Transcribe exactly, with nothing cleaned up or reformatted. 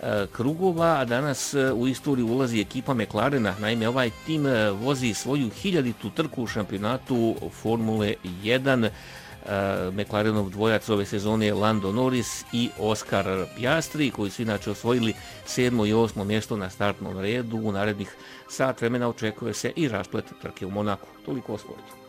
krugova, a danas u istoriju ulazi ekipa McLarena. Naime, ovaj tim vozi svoju hiljaditu trku u šampionatu Formule jedan. McLarenov dvojac ove sezone Lando Norris i Oscar Piastri, koji su inače osvojili sedmo i osmo mjesto na startnom redu. U narednih sat vremena očekuje se i rasplet trke u Monaku. Toliko o sportu.